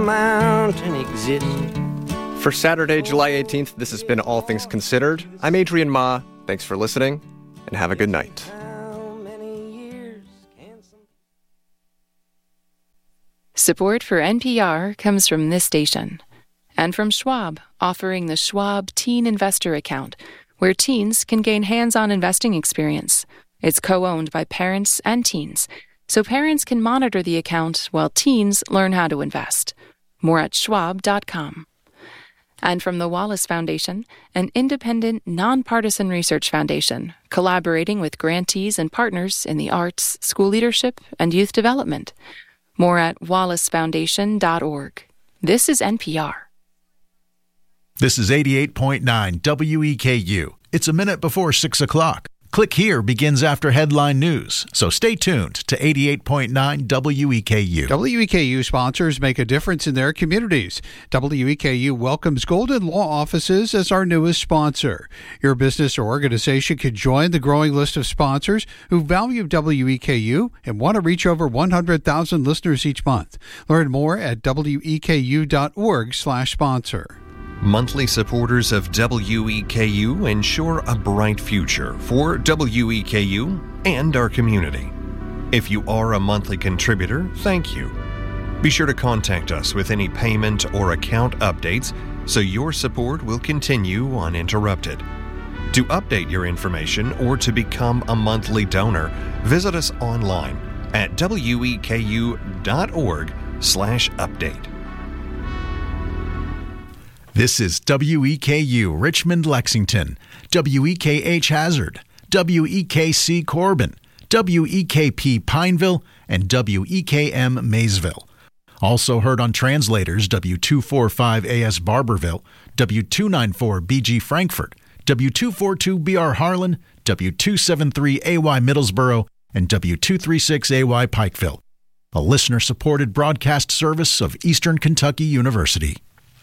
mountain exists. For Saturday, July 18th, this has been All Things Considered. I'm Adrian Ma. Thanks for listening, and have a good night. Support for NPR comes from this station and from Schwab, offering the Schwab Teen Investor Account, where teens can gain hands-on investing experience. It's co-owned by parents and teens, so parents can monitor the account while teens learn how to invest. More at schwab.com. And from the Wallace Foundation, an independent, nonpartisan research foundation collaborating with grantees and partners in the arts, school leadership, and youth development. More at wallacefoundation.org. This is NPR. This is 88.9 WEKU. It's a minute before 6 o'clock. Click Here begins after headline news, so stay tuned to 88.9 WEKU. WEKU sponsors make a difference in their communities. WEKU welcomes Golden Law Offices as our newest sponsor. Your business or organization could join the growing list of sponsors who value WEKU and want to reach over 100,000 listeners each month. Learn more at weku.org/sponsor. Monthly supporters of WEKU ensure a bright future for WEKU and our community. If you are a monthly contributor, thank you. Be sure to contact us with any payment or account updates so your support will continue uninterrupted. To update your information or to become a monthly donor, visit us online at weku.org/update. This is WEKU Richmond, Lexington, WEKH Hazard, WEKC Corbin, WEKP Pineville, and WEKM Maysville. Also heard on translators W245AS Barberville, W294BG Frankfort, W242BR Harlan, W273AY Middlesboro, and W236AY Pikeville. A listener-supported broadcast service of Eastern Kentucky University.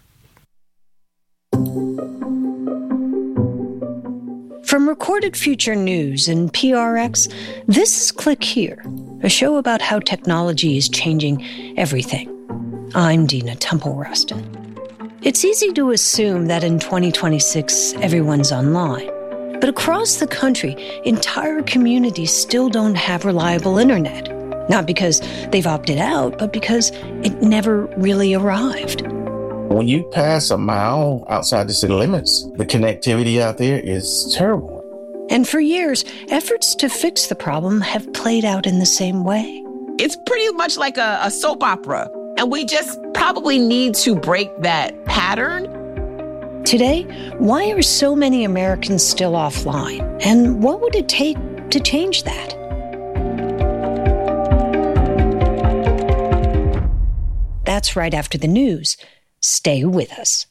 From Recorded Future News and PRX, this is Click Here, a show about how technology is changing everything. I'm Dina Temple-Rustin. It's easy to assume that in 2026, everyone's online. But across the country, entire communities still don't have reliable internet. Not because they've opted out, but because it never really arrived. When you pass a mile outside the city limits, the connectivity out there is terrible. And for years, efforts to fix the problem have played out in the same way. It's pretty much like a soap opera, and we just probably need to break that pattern. Today, why are so many Americans still offline? And what would it take to change that? That's right after the news. Stay with us.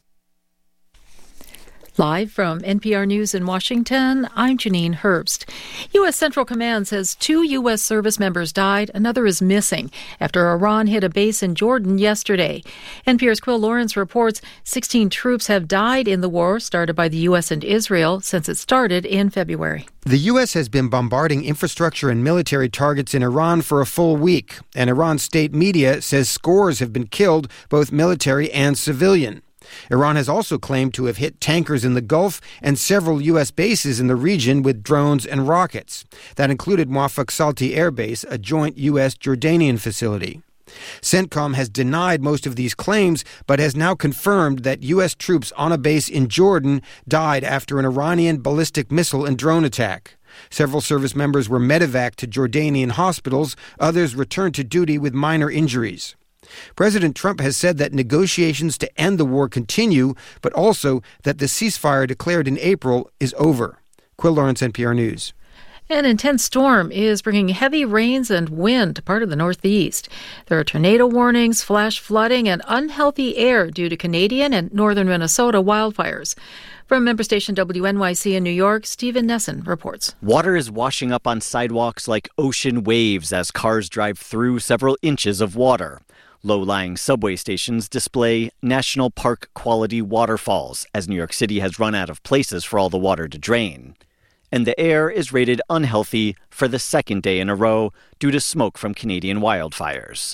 Live from NPR News in Washington, I'm Janine Herbst. U.S. Central Command says 2 U.S. service members died. Another is missing after Iran hit a base in Jordan yesterday. NPR's Quill Lawrence reports 16 troops have died in the war started by the U.S. and Israel since it started in February. The U.S. has been bombarding infrastructure and military targets in Iran for a full week, and Iran's state media says scores have been killed, both military and civilian. Iran has also claimed to have hit tankers in the Gulf and several U.S. bases in the region with drones and rockets. That included Muwafaq Salti Air Base, a joint U.S.-Jordanian facility. CENTCOM has denied most of these claims, but has now confirmed that U.S. troops on a base in Jordan died after an Iranian ballistic missile and drone attack. Several service members were medevaced to Jordanian hospitals. Others returned to duty with minor injuries. President Trump has said that negotiations to end the war continue, but also that the ceasefire declared in April is over. Quill Lawrence, NPR News. An intense storm is bringing heavy rains and wind to part of the Northeast. There are tornado warnings, flash flooding, and unhealthy air due to Canadian and northern Minnesota wildfires. From member station WNYC in New York, Stephen Nesson reports. Water is washing up on sidewalks like ocean waves as cars drive through several inches of water. Low-lying subway stations display national park quality waterfalls as New York City has run out of places for all the water to drain. And the air is rated unhealthy for the second day in a row due to smoke from Canadian wildfires.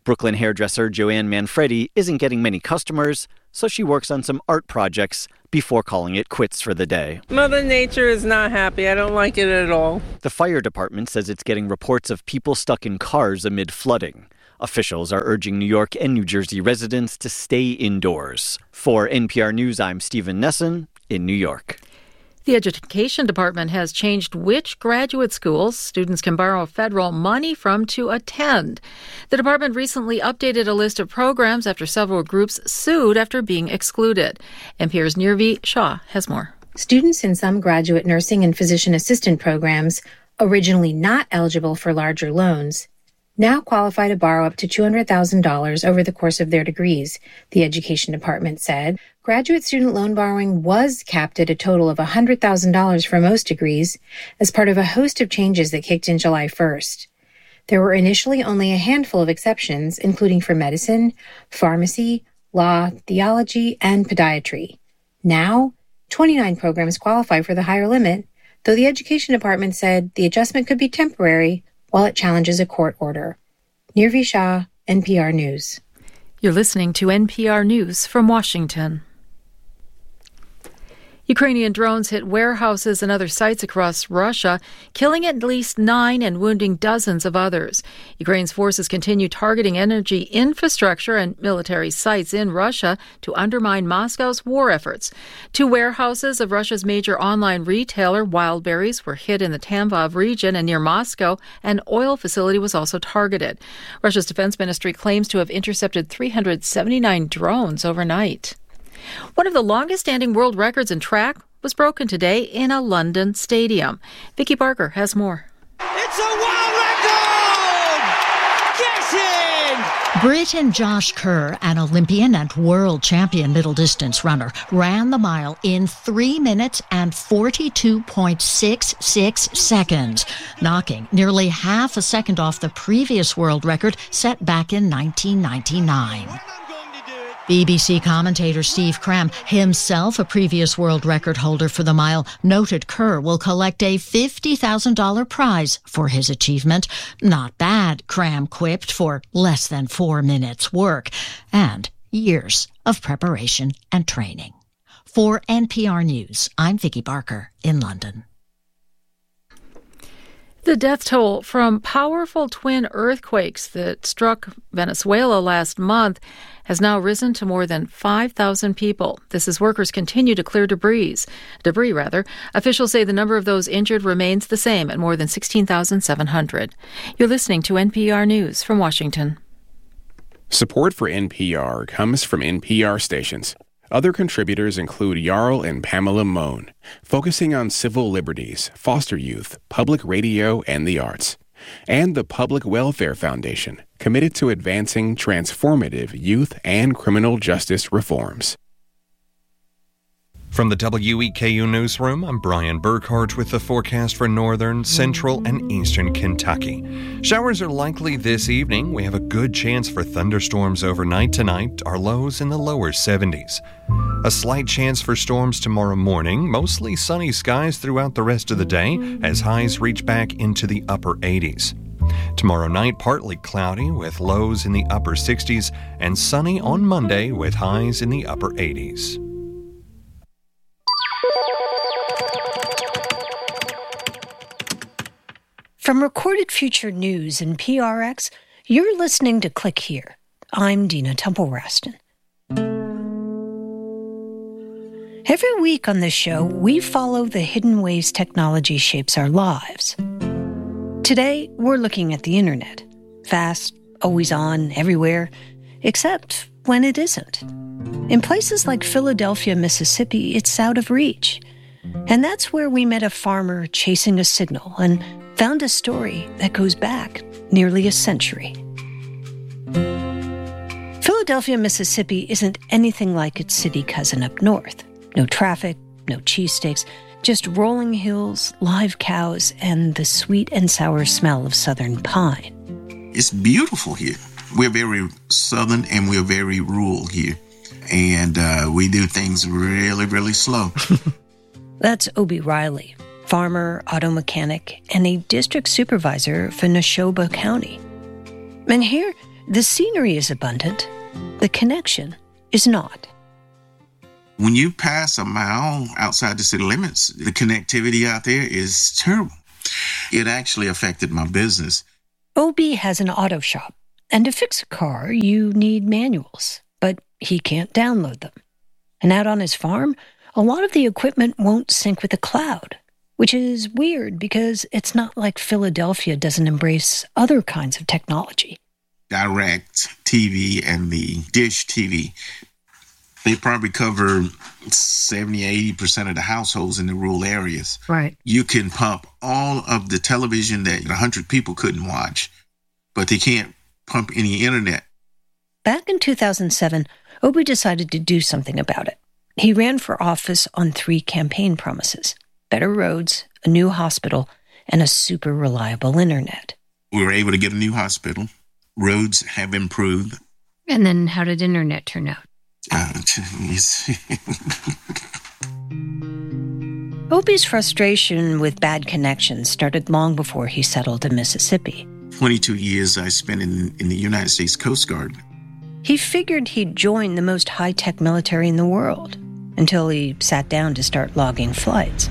Brooklyn hairdresser Joanne Manfredi isn't getting many customers, so she works on some art projects before calling it quits for the day. Mother Nature is not happy. I don't like it at all. The fire department says it's getting reports of people stuck in cars amid flooding. Officials are urging New York and New Jersey residents to stay indoors. For NPR News, I'm Stephen Nesson in New York. The Education Department has changed which graduate schools students can borrow federal money from to attend. The department recently updated a list of programs after several groups sued after being excluded. NPR's Nirvi Shah has more. Students in some graduate nursing and physician assistant programs, originally not eligible for larger loans, now qualify to borrow up to $200,000 over the course of their degrees, the Education Department said. Graduate student loan borrowing was capped at a total of $100,000 for most degrees as part of a host of changes that kicked in July 1st. There were initially only a handful of exceptions, including for medicine, pharmacy, law, theology, and podiatry. Now, 29 programs qualify for the higher limit, though the Education Department said the adjustment could be temporary while it challenges a court order. Nirvi Shah, NPR News. You're listening to NPR News from Washington. Ukrainian drones hit warehouses and other sites across Russia, killing at least 9 and wounding dozens of others. Ukraine's forces continue targeting energy infrastructure and military sites in Russia to undermine Moscow's war efforts. 2 warehouses of Russia's major online retailer, Wildberries, were hit in the Tambov region and near Moscow. An oil facility was also targeted. Russia's defense ministry claims to have intercepted 379 drones overnight. One of the longest-standing world records in track was broken today in a London stadium. Vicki Barker has more. It's a world record! Get in! Briton Josh Kerr, an Olympian and world champion middle distance runner, ran the mile in 3 minutes and 42.66 seconds, knocking nearly half a second off the previous world record set back in 1999. BBC commentator Steve Cram, himself a previous world record holder for the mile, noted Kerr will collect a $50,000 prize for his achievement. Not bad, Cram quipped, for less than 4 minutes' work and years of preparation and training. For NPR News, I'm Vicki Barker in London. The death toll from powerful twin earthquakes that struck Venezuela last month has now risen to more than 5,000 people. This as workers continue to clear debris. Officials say the number of those injured remains the same at more than 16,700. You're listening to NPR News from Washington. Support for NPR comes from NPR stations. Other contributors include Jarl and Pamela Mohn, focusing on civil liberties, foster youth, public radio, and the arts. And the Public Welfare Foundation, committed to advancing transformative youth and criminal justice reforms. From the WEKU Newsroom, I'm Brian Burkhart with the forecast for northern, central, and eastern Kentucky. Showers are likely this evening. We have a good chance for thunderstorms overnight tonight, our lows in the lower 70s. A slight chance for storms tomorrow morning, mostly sunny skies throughout the rest of the day as highs reach back into the upper 80s. Tomorrow night, partly cloudy with lows in the upper 60s and sunny on Monday with highs in the upper 80s. From Recorded Future News and PRX, you're listening to Click Here. I'm Dina Temple-Raston. Every week on this show, we follow the hidden ways technology shapes our lives. Today, we're looking at the internet. Fast, always on, everywhere, except when it isn't. In places like Philadelphia, Mississippi, it's out of reach. And that's where we met a farmer chasing a signal and found a story that goes back nearly a century. Philadelphia, Mississippi isn't anything like its city cousin up north. No traffic, no cheesesteaks, just rolling hills, live cows, and the sweet and sour smell of southern pine. It's beautiful here. We're very southern and we're very rural here. And we do things really, really slow. That's Obie Riley, farmer, auto mechanic, and a district supervisor for Neshoba County. And here, The scenery is abundant. The connection is not. When you pass a mile outside the city limits, the connectivity out there is terrible. It actually affected my business. OB has an auto shop, and to fix a car, you need manuals, but he can't download them. And out on his farm, a lot of the equipment won't sync with the cloud, which is weird because it's not like Philadelphia doesn't embrace other kinds of technology. Direct TV and the Dish TV, they probably cover 70-80% of the households in the rural areas. Right. You can pump all of the television that 100 people couldn't watch, but they can't pump any internet. Back in 2007, Obi decided to do something about it. He ran for office on 3 campaign promises: better roads, a new hospital, and a super reliable internet. We were able to get a new hospital. Roads have improved. And then how did internet turn out? Obi's frustration with bad connections started long before he settled in Mississippi. 22 years I spent in the United States Coast Guard. He figured he'd join the most high-tech military in the world until he sat down to start logging flights.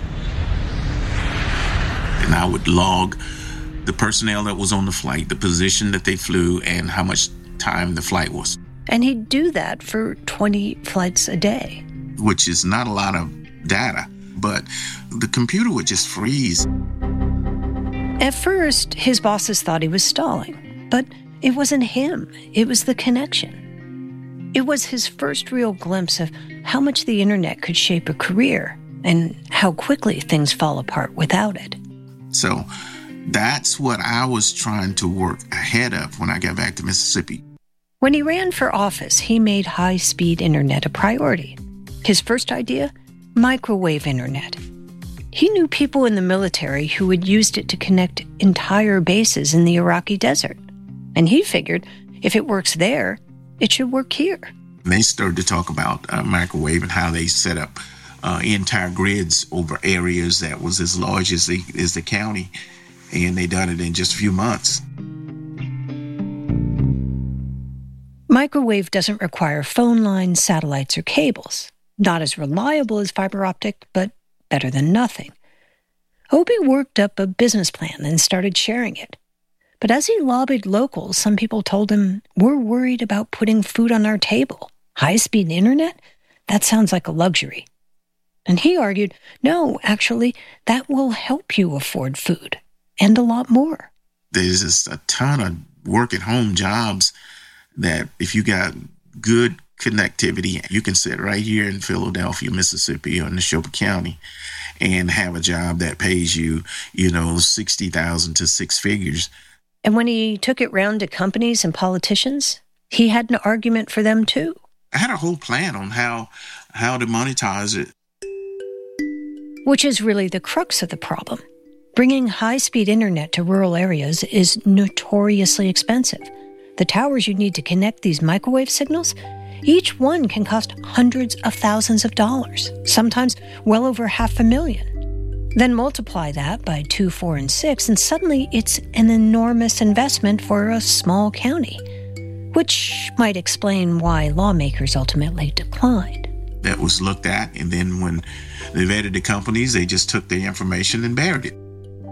And I would log the personnel that was on the flight, the position that they flew, and how much time the flight was. And he'd do that for 20 flights a day. Which is not a lot of data, but the computer would just freeze. At first, his bosses thought he was stalling, but it wasn't him. It was the connection. It was his first real glimpse of how much the internet could shape a career and how quickly things fall apart without it. So that's what I was trying to work ahead of when I got back to Mississippi. When he ran for office, he made high-speed internet a priority. His first idea? Microwave internet. He knew people in the military who had used it to connect entire bases in the Iraqi desert. And he figured if it works there, it should work here. They started to talk about microwave and how they set up entire grids over areas that was as large as the county. And they done it in just a few months. Microwave doesn't require phone lines, satellites, or cables. Not as reliable as fiber optic, but better than nothing. Obi worked up a business plan and started sharing it. But as he lobbied locals, some people told him, "We're worried about putting food on our table. High-speed internet? That sounds like a luxury." And he argued, no, actually, that will help you afford food, and a lot more. There's just a ton of work-at-home jobs that if you got good connectivity, you can sit right here in Philadelphia, Mississippi, or in Neshoba County and have a job that pays you, $60,000 to 6 figures. And when he took it round to companies and politicians, he had an argument for them too. I had a whole plan on how to monetize it. Which is really the crux of the problem. Bringing high-speed internet to rural areas is notoriously expensive. The towers you need to connect these microwave signals, each one can cost hundreds of thousands of dollars, sometimes well over $500,000. Then multiply that by 2, 4, and 6, and suddenly it's an enormous investment for a small county, which might explain why lawmakers ultimately declined. That was looked at, and then when they vetted the companies, they just took the information and buried it.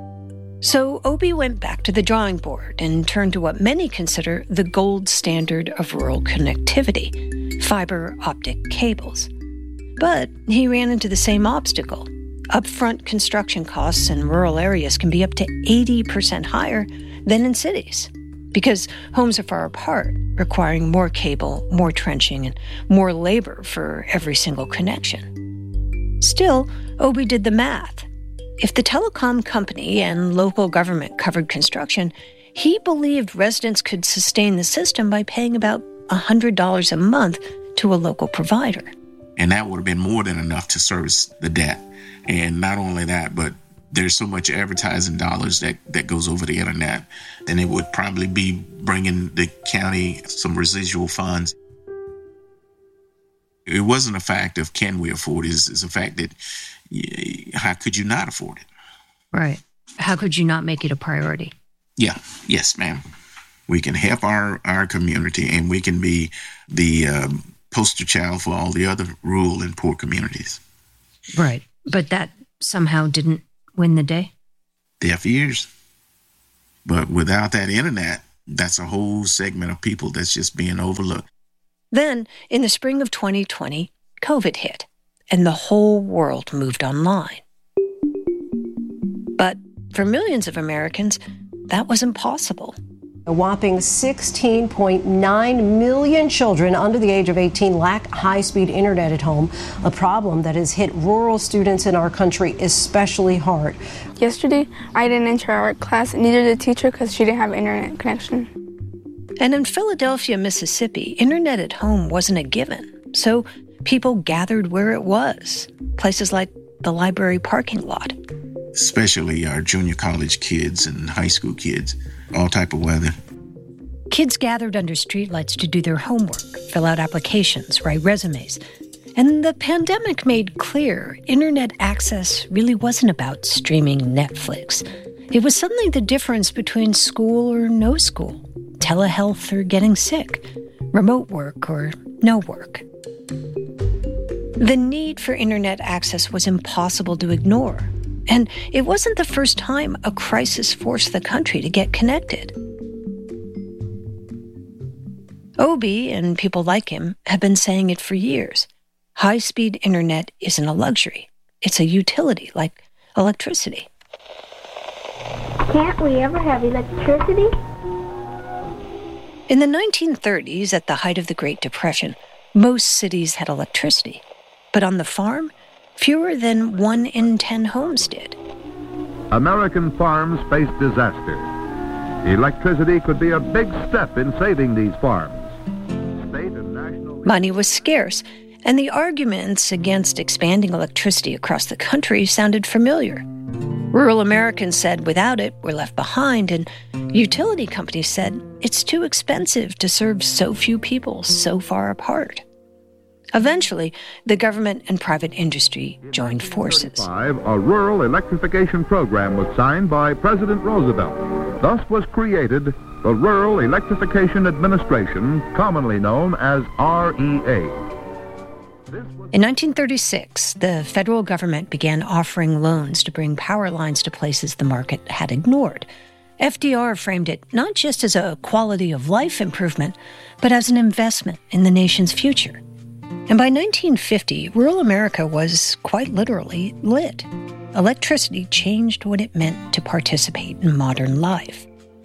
So Obi went back to the drawing board and turned to what many consider the gold standard of rural connectivity, fiber optic cables. But he ran into the same obstacle. Upfront construction costs in rural areas can be up to 80% higher than in cities, because homes are far apart, requiring more cable, more trenching, and more labor for every single connection. Still, Obi did the math. If the telecom company and local government covered construction, he believed residents could sustain the system by paying about $100 a month to a local provider. And that would have been more than enough to service the debt. And not only that, but there's so much advertising dollars that goes over the internet, then it would probably be bringing the county some residual funds. It wasn't a fact of can we afford it, it's a fact that how could you not afford it? Right. How could you not make it a priority? Yeah. Yes, ma'am. We can help our community, and we can be the poster child for all the other rural and poor communities. Right. But that somehow didn't win the day? Deaf ears. But without that internet, that's a whole segment of people that's just being overlooked. Then, in the spring of 2020, COVID hit, and the whole world moved online. But for millions of Americans, that was impossible. A whopping 16.9 million children under the age of 18 lack high-speed internet at home, a problem that has hit rural students in our country especially hard. Yesterday, I didn't enter our class, neither did the teacher because she didn't have internet connection. And in Philadelphia, Mississippi, internet at home wasn't a given. So people gathered where it was, places like the library parking lot. Especially our junior college kids and high school kids, all type of weather. Kids gathered under streetlights to do their homework, fill out applications, write resumes. And the pandemic made clear internet access really wasn't about streaming Netflix. It was suddenly the difference between school or no school, telehealth or getting sick, remote work or no work. The need for internet access was impossible to ignore. And it wasn't the first time a crisis forced the country to get connected. Obie and people like him have been saying it for years. High-speed internet isn't a luxury. It's a utility, like electricity. Can't we ever have electricity? In the 1930s, at the height of the Great Depression, most cities had electricity. But on the farm, fewer than 1 in 10 homes did. American farms faced disaster. Electricity could be a big step in saving these farms. State and national... Money was scarce, and the arguments against expanding electricity across the country sounded familiar. Rural Americans said without it, we're left behind, and utility companies said it's too expensive to serve so few people so far apart. Eventually, the government and private industry joined forces. A rural electrification program was signed by President Roosevelt. Thus was created the Rural Electrification Administration, commonly known as REA. In 1936, the federal government began offering loans to bring power lines to places the market had ignored. FDR framed it not just as a quality of life improvement, but as an investment in the nation's future. And by 1950, rural America was quite literally lit. Electricity changed what it meant to participate in modern life.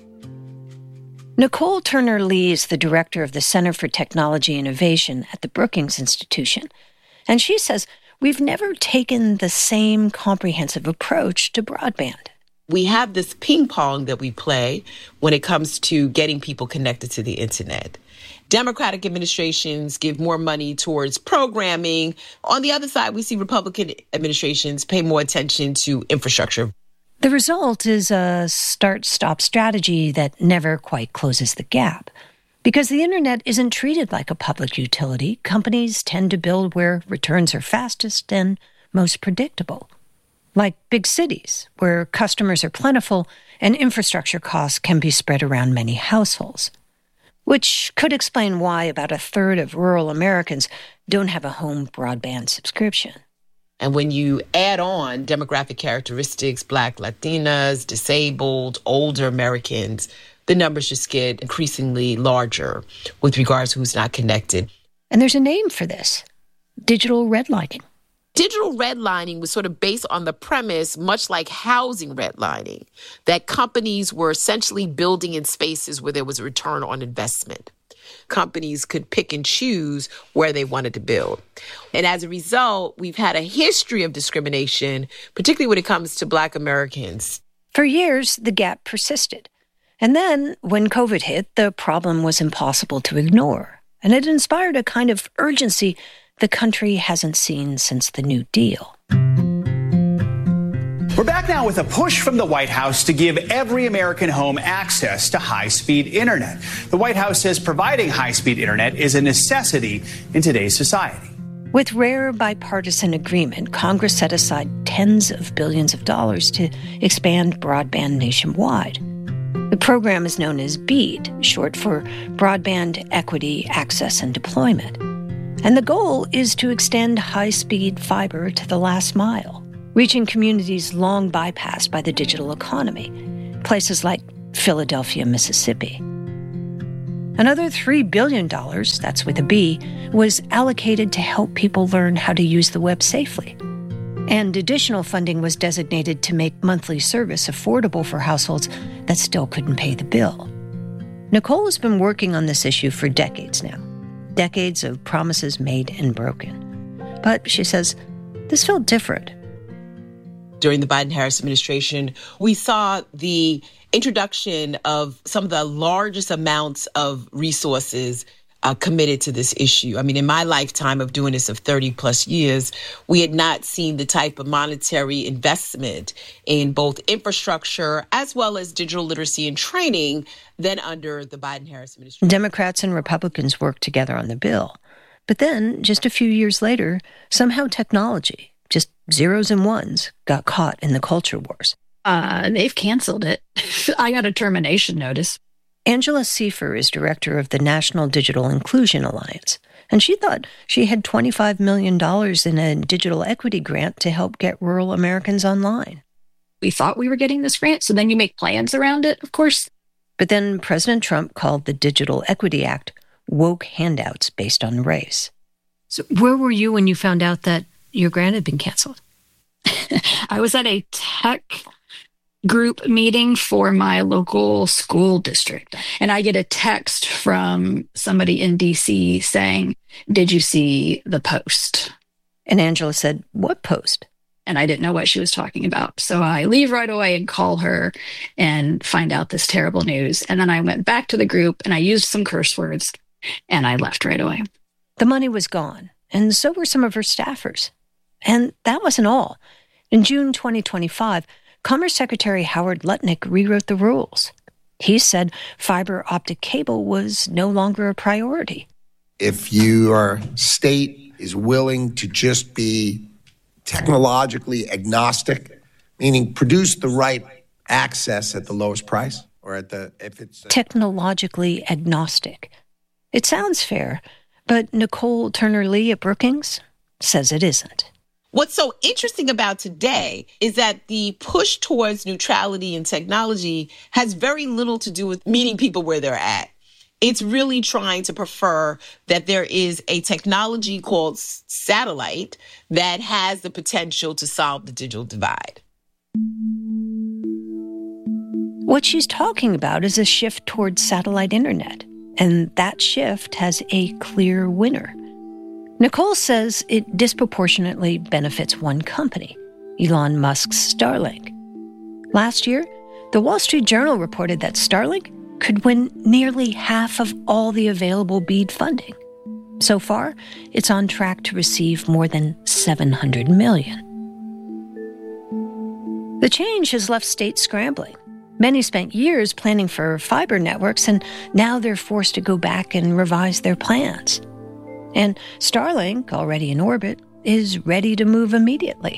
Nicole Turner Lee is the director of the Center for Technology Innovation at the Brookings Institution. And she says, we've never taken the same comprehensive approach to broadband. We have this ping pong that we play when it comes to getting people connected to the internet. Democratic administrations give more money towards programming. On the other side, we see Republican administrations pay more attention to infrastructure. The result is a start-stop strategy that never quite closes the gap. Because the internet isn't treated like a public utility, companies tend to build where returns are fastest and most predictable. Like big cities, where customers are plentiful and infrastructure costs can be spread around many households. Which could explain why about a third of rural Americans don't have a home broadband subscription. And when you add on demographic characteristics, Black, Latinas, disabled, older Americans, the numbers just get increasingly larger with regards to who's not connected. And there's a name for this: digital redlining. Digital redlining was sort of based on the premise, much like housing redlining, that companies were essentially building in spaces where there was a return on investment. Companies could pick and choose where they wanted to build. And as a result, we've had a history of discrimination, particularly when it comes to Black Americans. For years, the gap persisted. And then, when COVID hit, the problem was impossible to ignore. And it inspired a kind of urgency the country hasn't seen since the New Deal. We're back now with a push from the White House to give every American home access to high-speed internet. The White House says providing high-speed internet is a necessity in today's society. With rare bipartisan agreement, Congress set aside tens of billions of dollars to expand broadband nationwide. The program is known as BEAD, short for Broadband Equity, Access, and Deployment. And the goal is to extend high-speed fiber to the last mile, reaching communities long bypassed by the digital economy, places like Philadelphia, Mississippi. Another $3 billion, that's with a B, was allocated to help people learn how to use the web safely. And additional funding was designated to make monthly service affordable for households that still couldn't pay the bill. Nicole has been working on this issue for decades now. Decades of promises made and broken. But she says this felt different. During the Biden-Harris administration, we saw the introduction of some of the largest amounts of resources committed to this issue. I mean, in my lifetime of doing this of 30 plus years, we had not seen the type of monetary investment in both infrastructure as well as digital literacy and training than under the Biden-Harris administration. Democrats and Republicans worked together on the bill. But then, just a few years later, somehow technology, just zeros and ones, got caught in the culture wars. They've canceled it. I got a termination notice. Angela Seifer is director of the National Digital Inclusion Alliance, and she thought she had $25 million in a digital equity grant to help get rural Americans online. We thought we were getting this grant, so then you make plans around it, of course. But then President Trump called the Digital Equity Act woke handouts based on race. So where were you when you found out that your grant had been canceled? I was at a tech group meeting for my local school district. And I get a text from somebody in DC saying, "Did you see the post?" And Angela said, "What post?" And I didn't know what she was talking about. So I leave right away and call her and find out this terrible news. And then I went back to the group and I used some curse words and I left right away. The money was gone, and so were some of her staffers. And that wasn't all. In June 2025, Commerce Secretary Howard Lutnick rewrote the rules. He said fiber optic cable was no longer a priority. If your state is willing to just be technologically agnostic, meaning produce the right access at the lowest price, or if it's technologically agnostic. It sounds fair, but Nicole Turner-Lee at Brookings says it isn't. What's so interesting about today is that the push towards neutrality in technology has very little to do with meeting people where they're at. It's really trying to prefer that there is a technology called satellite that has the potential to solve the digital divide. What she's talking about is a shift towards satellite internet, and that shift has a clear winner. Nicole says it disproportionately benefits one company, Elon Musk's Starlink. Last year, the Wall Street Journal reported that Starlink could win nearly half of all the available BEAD funding. So far, it's on track to receive more than $700 million. The change has left states scrambling. Many spent years planning for fiber networks, and now they're forced to go back and revise their plans. And Starlink, already in orbit, is ready to move immediately.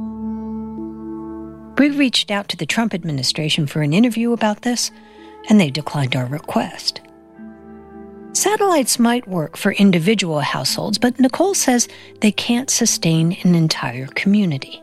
We reached out to the Trump administration for an interview about this, and they declined our request. Satellites might work for individual households, but Nicole says they can't sustain an entire community.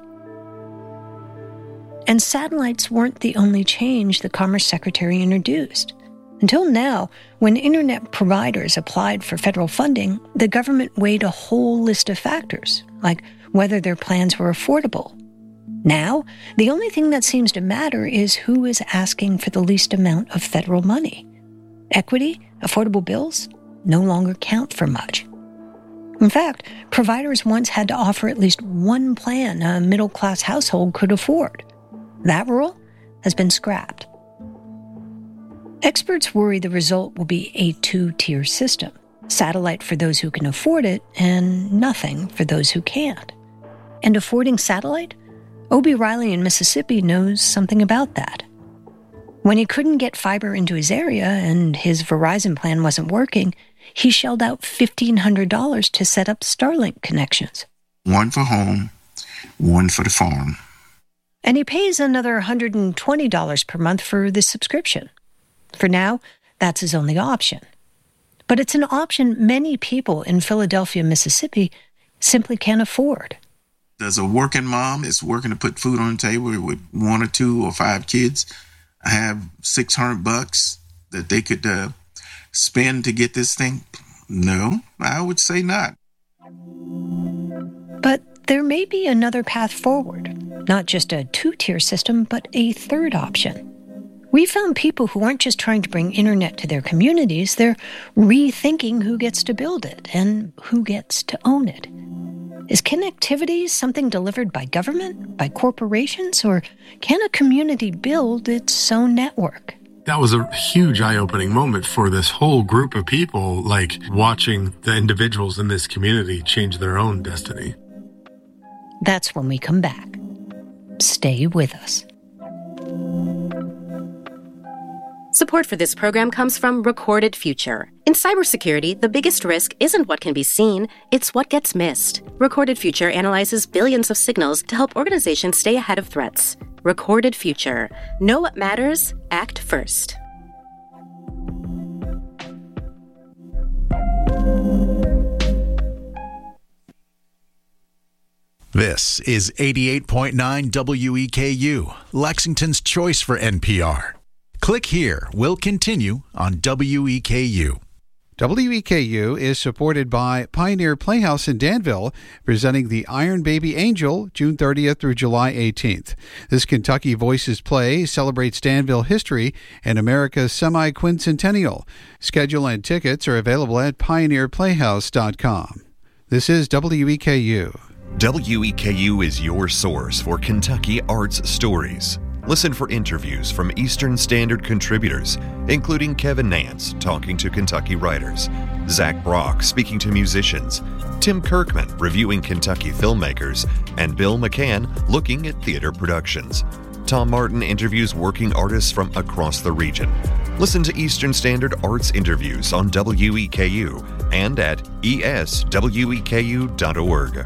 And satellites weren't the only change the Commerce Secretary introduced. Until now, when internet providers applied for federal funding, the government weighed a whole list of factors, like whether their plans were affordable. Now, the only thing that seems to matter is who is asking for the least amount of federal money. Equity, affordable bills, no longer count for much. In fact, providers once had to offer at least one plan a middle-class household could afford. That rule has been scrapped. Experts worry the result will be a two-tier system, satellite for those who can afford it and nothing for those who can't. And affording satellite? Obie Riley in Mississippi knows something about that. When he couldn't get fiber into his area and his Verizon plan wasn't working, he shelled out $1,500 to set up Starlink connections. One for home, one for the farm. And he pays another $120 per month for the subscription. For now, that's his only option. But it's an option many people in Philadelphia, Mississippi simply can't afford. As a working mom that's working to put food on the table with 1 or 2 or 5 kids, I have $600 that they could spend to get this thing. No, I would say not. But there may be another path forward, not just a 2-tier system, but a third option. We found people who aren't just trying to bring internet to their communities, they're rethinking who gets to build it and who gets to own it. Is connectivity something delivered by government, by corporations, or can a community build its own network? That was a huge eye-opening moment for this whole group of people, like watching the individuals in this community change their own destiny. That's when we come back. Stay with us. Support for this program comes from Recorded Future. In cybersecurity, the biggest risk isn't what can be seen, it's what gets missed. Recorded Future analyzes billions of signals to help organizations stay ahead of threats. Recorded Future. Know what matters, act first. This is 88.9 WEKU, Lexington's choice for NPR. Click here. We'll continue on WEKU. WEKU is supported by Pioneer Playhouse in Danville, presenting The Iron Baby Angel, June 30th through July 18th. This Kentucky Voices play celebrates Danville history and America's semi-quincentennial. Schedule and tickets are available at pioneerplayhouse.com. This is WEKU. WEKU is your source for Kentucky arts stories. Listen for interviews from Eastern Standard contributors, including Kevin Nance talking to Kentucky writers, Zach Brock speaking to musicians, Tim Kirkman reviewing Kentucky filmmakers, and Bill McCann looking at theater productions. Tom Martin interviews working artists from across the region. Listen to Eastern Standard Arts interviews on WEKU and at esweku.org.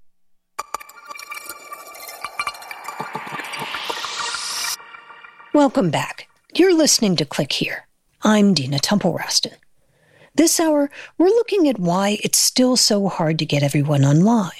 Welcome back. You're listening to Click Here. I'm Dina Temple-Rustin. This hour, we're looking at why it's still so hard to get everyone online.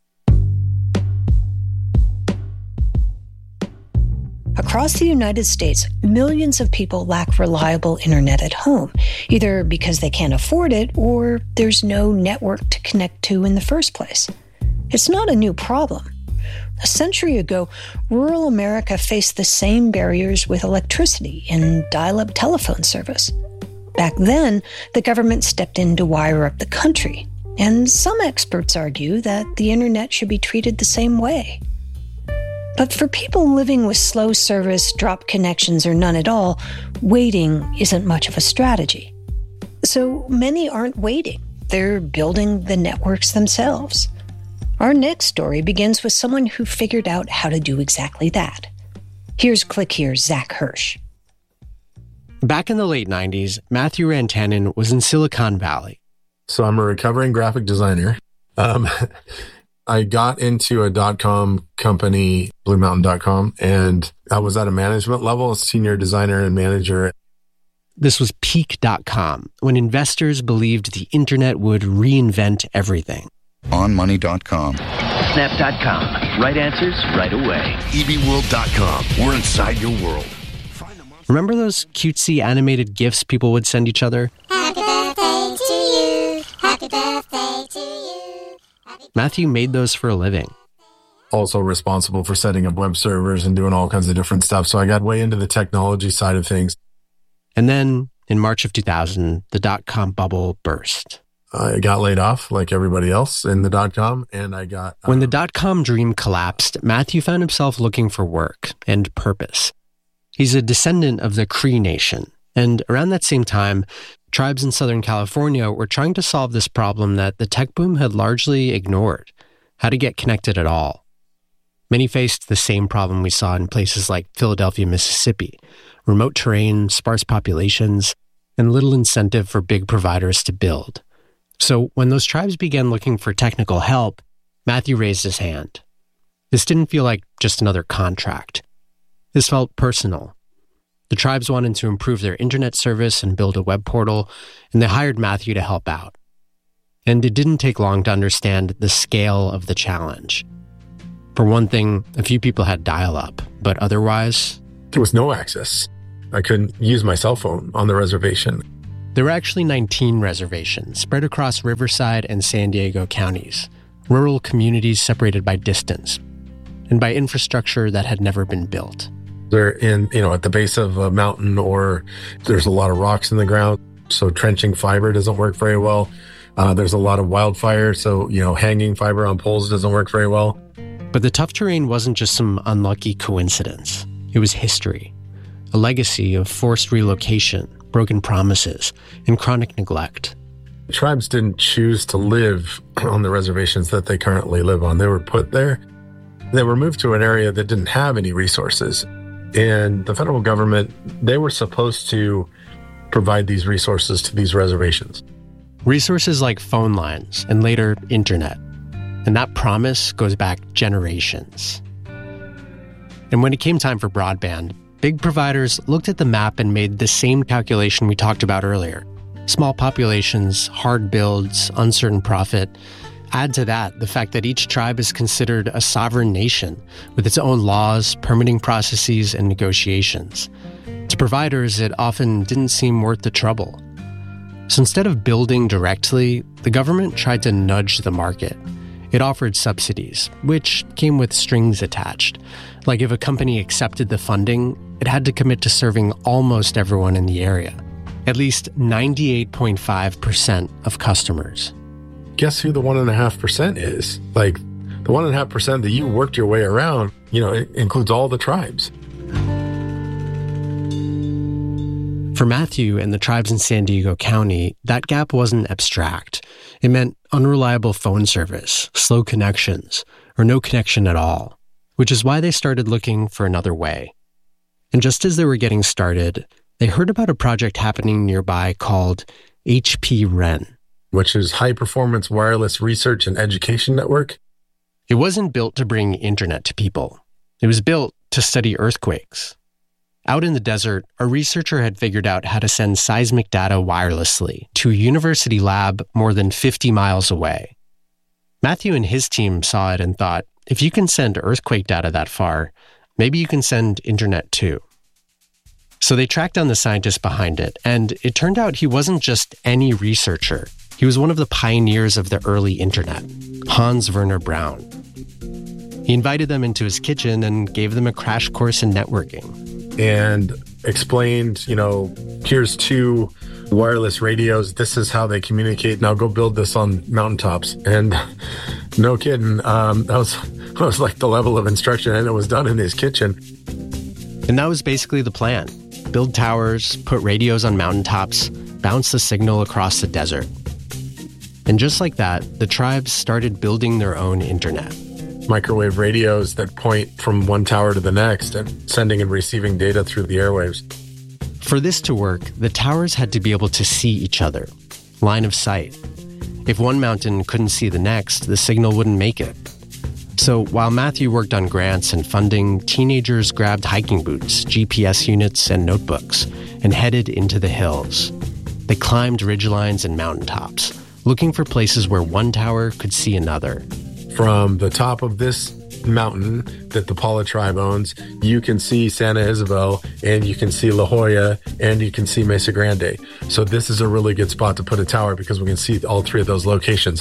Across the United States, millions of people lack reliable internet at home, either because they can't afford it or there's no network to connect to in the first place. It's not a new problem. A century ago, rural America faced the same barriers with electricity and dial-up telephone service. Back then, the government stepped in to wire up the country, and some experts argue that the internet should be treated the same way. But for people living with slow service, dropped connections, or none at all, waiting isn't much of a strategy. So many aren't waiting. They're building the networks themselves. Our next story begins with someone who figured out how to do exactly that. Here's Click Here's Zach Hirsch. Back in the late 90s, Matthew Rantanen was in Silicon Valley. So I'm a recovering graphic designer. I got into a .com company, BlueMountain.com, and I was at a management level, a senior designer and manager. This was peak.com, when investors believed the internet would reinvent everything. OnMoney.com. Snap.com. Right answers right away. EBWorld.com. We're inside your world. Remember those cutesy animated GIFs people would send each other? Happy birthday to you. Happy birthday to you. Matthew made those for a living. Also responsible for setting up web servers and doing all kinds of different stuff. So I got way into the technology side of things. And then in March of 2000, the .com bubble burst. I got laid off like everybody else in the .com, and I got... When the .com dream collapsed, Matthew found himself looking for work and purpose. He's a descendant of the Cree Nation, and around that same time, tribes in Southern California were trying to solve this problem that the tech boom had largely ignored: how to get connected at all. Many faced the same problem we saw in places like Philadelphia, Mississippi: remote terrain, sparse populations, and little incentive for big providers to build. So when those tribes began looking for technical help, Matthew raised his hand. This didn't feel like just another contract. This felt personal. The tribes wanted to improve their internet service and build a web portal, and they hired Matthew to help out. And it didn't take long to understand the scale of the challenge. For one thing, a few people had dial-up, but otherwise, there was no access. I couldn't use my cell phone on the reservation. There were actually 19 reservations spread across Riverside and San Diego counties, rural communities separated by distance and by infrastructure that had never been built. They're at the base of a mountain, or there's a lot of rocks in the ground, so trenching fiber doesn't work very well. There's a lot of wildfire, so, hanging fiber on poles doesn't work very well. But the tough terrain wasn't just some unlucky coincidence. It was history, a legacy of forced relocation, broken promises, and chronic neglect. The tribes didn't choose to live on the reservations that they currently live on. They were put there. They were moved to an area that didn't have any resources. And the federal government, they were supposed to provide these resources to these reservations. Resources like phone lines and later internet. And that promise goes back generations. And when it came time for broadband, big providers looked at the map and made the same calculation we talked about earlier. Small populations, hard builds, uncertain profit. Add to that the fact that each tribe is considered a sovereign nation with its own laws, permitting processes, and negotiations. To providers, it often didn't seem worth the trouble. So instead of building directly, the government tried to nudge the market. It offered subsidies, which came with strings attached. Like if a company accepted the funding, it had to commit to serving almost everyone in the area, at least 98.5% of customers. Guess who the 1.5% is? Like the 1.5% that you worked your way around, it includes all the tribes. For Matthew and the tribes in San Diego County, that gap wasn't abstract. It meant unreliable phone service, slow connections, or no connection at all, which is why they started looking for another way. And just as they were getting started, they heard about a project happening nearby called HP-REN, which is High Performance Wireless Research and Education Network. It wasn't built to bring internet to people. It was built to study earthquakes. Out in the desert, a researcher had figured out how to send seismic data wirelessly to a university lab more than 50 miles away. Matthew and his team saw it and thought, if you can send earthquake data that far, maybe you can send internet too. So they tracked down the scientist behind it, and it turned out he wasn't just any researcher. He was one of the pioneers of the early internet, Hans Werner Braun. He invited them into his kitchen and gave them a crash course in networking. And explained, here's 2 wireless radios. This is how they communicate. Now go build this on mountaintops. And no kidding, that was like the level of instruction, and it was done in his kitchen. And that was basically the plan. Build towers, put radios on mountaintops, bounce the signal across the desert. And just like that, the tribes started building their own internet. Microwave radios that point from one tower to the next and sending and receiving data through the airwaves. For this to work, the towers had to be able to see each other, line of sight. If one mountain couldn't see the next, the signal wouldn't make it. So while Matthew worked on grants and funding, teenagers grabbed hiking boots, GPS units, and notebooks and headed into the hills. They climbed ridgelines and mountaintops, looking for places where one tower could see another. From the top of this mountain that the Paula tribe owns, you can see Santa Isabel, and you can see La Jolla, and you can see Mesa Grande. So this is a really good spot to put a tower because we can see all 3 of those locations.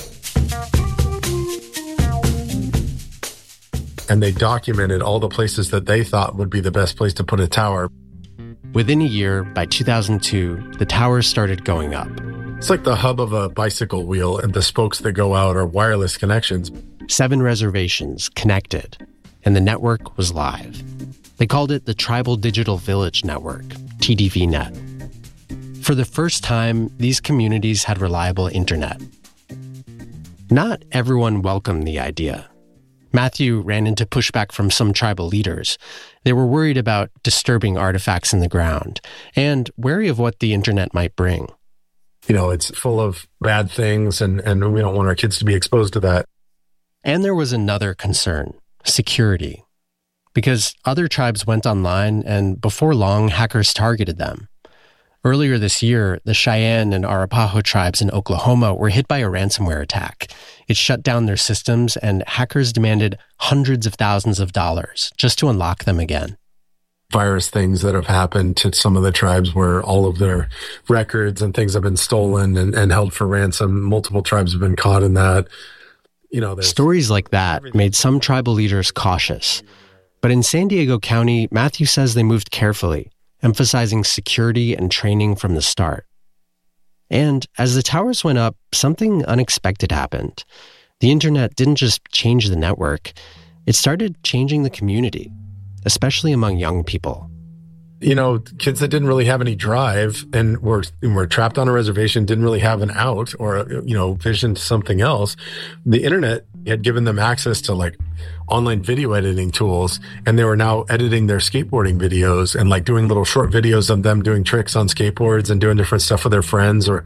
And they documented all the places that they thought would be the best place to put a tower. Within a year, by 2002, the towers started going up. It's like the hub of a bicycle wheel, and the spokes that go out are wireless connections. 7 reservations connected, and the network was live. They called it the Tribal Digital Village Network, TDVNet. For the first time, these communities had reliable internet. Not everyone welcomed the idea. Matthew ran into pushback from some tribal leaders. They were worried about disturbing artifacts in the ground and wary of what the internet might bring. It's full of bad things, and we don't want our kids to be exposed to that. And there was another concern, security. because other tribes went online and before long, hackers targeted them. Earlier this year, the Cheyenne and Arapaho tribes in Oklahoma were hit by a ransomware attack. It shut down their systems and hackers demanded hundreds of thousands of dollars just to unlock them again. Virus things that have happened to some of the tribes where all of their records and things have been stolen and held for ransom. Multiple tribes have been caught in that. Stories like that made some tribal leaders cautious. But in San Diego County, Matthew says they moved carefully, emphasizing security and training from the start. And as the towers went up, something unexpected happened. The internet didn't just change the network, it started changing the community, especially among young people. Kids that didn't really have any drive and were trapped on a reservation, didn't really have an out or, vision to something else. The internet had given them access to online video editing tools, and they were now editing their skateboarding videos and doing little short videos of them doing tricks on skateboards and doing different stuff with their friends or,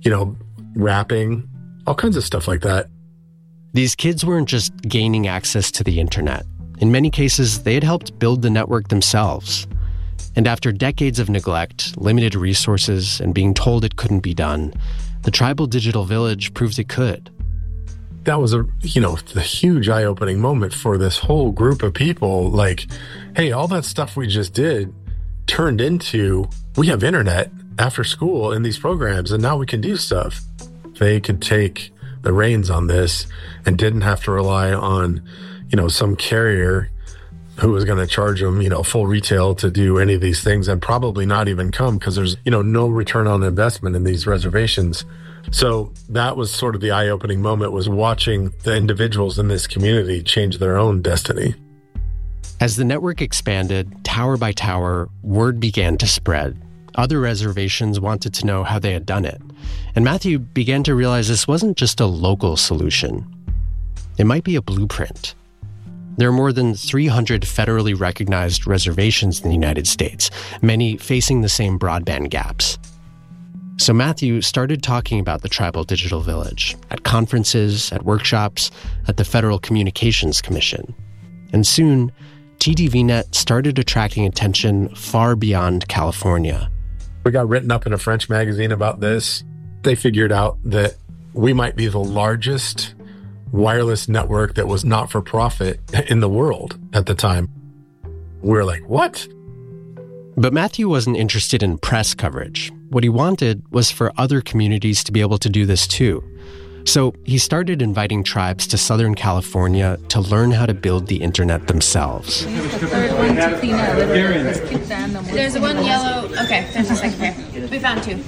rapping, all kinds of stuff like that. These kids weren't just gaining access to the internet. In many cases, they had helped build the network themselves. And after decades of neglect, limited resources, and being told it couldn't be done, the Tribal Digital Village proved it could. That was a huge eye-opening moment for this whole group of people. Hey, all that stuff we just did turned into, we have internet after school in these programs, and now we can do stuff. They could take the reins on this and didn't have to rely on, some carrier who was going to charge them, full retail to do any of these things and probably not even come because there's, no return on investment in these reservations. So that was sort of the eye-opening moment, was watching the individuals in this community change their own destiny. As the network expanded, tower by tower, word began to spread. Other reservations wanted to know how they had done it. And Matthew began to realize this wasn't just a local solution. It might be a blueprint. There are more than 300 federally recognized reservations in the United States, many facing the same broadband gaps. So Matthew started talking about the Tribal Digital Village at conferences, at workshops, at the Federal Communications Commission. And soon, TDVNet started attracting attention far beyond California. We got written up in a French magazine about this. They figured out that we might be the largest wireless network that was not for profit in the world at the time. We were like, what? But Matthew wasn't interested in press coverage. What he wanted was for other communities to be able to do this too. So he started inviting tribes to Southern California to learn how to build the internet themselves. There's one yellow. Okay, there's a second here. We found two.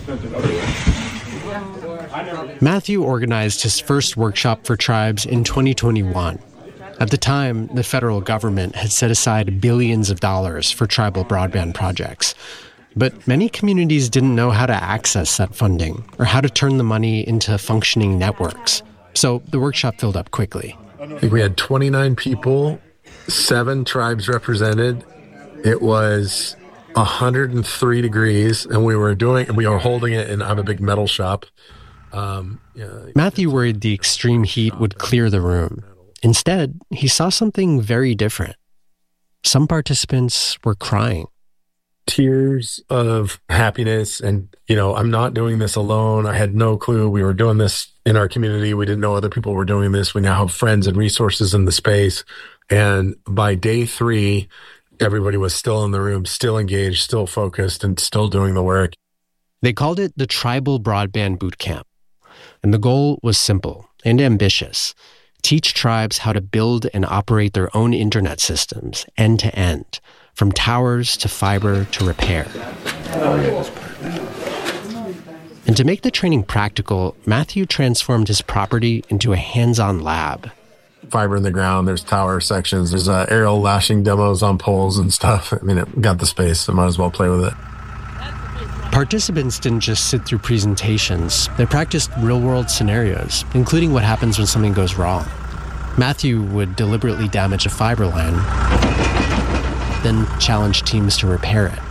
Matthew organized his first workshop for tribes in 2021. At the time, the federal government had set aside billions of dollars for tribal broadband projects. But many communities didn't know how to access that funding or how to turn the money into functioning networks. So the workshop filled up quickly. I think we had 29 people, 7 tribes represented. It was 103 degrees, and we were holding it in a big metal shop. Matthew worried the extreme heat would clear the room. Instead, he saw something very different. Some participants were crying. Tears of happiness. And, I'm not doing this alone. I had no clue we were doing this in our community. We didn't know other people were doing this. We now have friends and resources in the space. And by day 3, everybody was still in the room, still engaged, still focused, and still doing the work. They called it the Tribal Broadband Boot Camp. And the goal was simple and ambitious. Teach tribes how to build and operate their own internet systems end to end, from towers to fiber to repair. And to make the training practical, Matthew transformed his property into a hands-on lab. Fiber in the ground, there's tower sections, there's aerial lashing demos on poles and stuff. It got the space, so might as well play with it. Participants didn't just sit through presentations. They practiced real-world scenarios, including what happens when something goes wrong. Matthew would deliberately damage a fiber line, then challenge teams to repair it.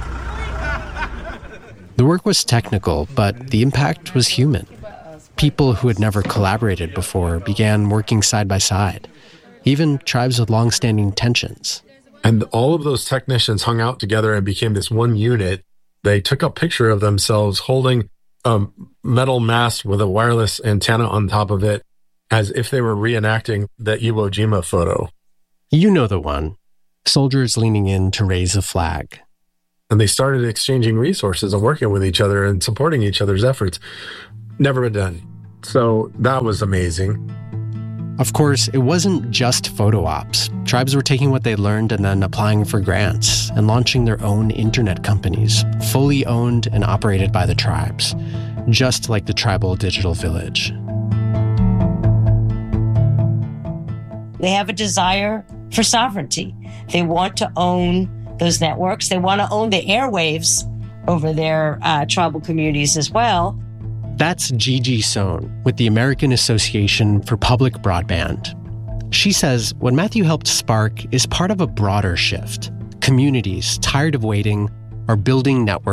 The work was technical, but the impact was human. People who had never collaborated before began working side by side, even tribes with long-standing tensions. And all of those technicians hung out together and became this one unit. They took a picture of themselves holding a metal mast with a wireless antenna on top of it, as if they were reenacting the Iwo Jima photo. You know the one. Soldiers leaning in to raise a flag. And they started exchanging resources and working with each other and supporting each other's efforts. Never been done. So that was amazing. Of course, it wasn't just photo ops. Tribes were taking what they learned and then applying for grants and launching their own internet companies, fully owned and operated by the tribes, just like the Tribal Digital Village. They have a desire for sovereignty. They want to own those networks. They want to own the airwaves over their tribal communities as well. That's Gigi Sohn with the American Association for Public Broadband. She says what Matthew helped spark is part of a broader shift. Communities, tired of waiting, are building networks